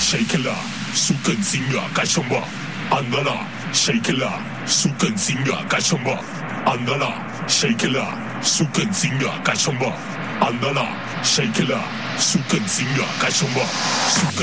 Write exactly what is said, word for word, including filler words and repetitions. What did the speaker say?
shake it啦，树根筋啊，该什么？安娜啦，shake it啦，树根筋啊，该什么？安娜啦，shake it啦，树根筋啊，该什么？安娜啦，shake it啦，树根筋啊，该什么？树根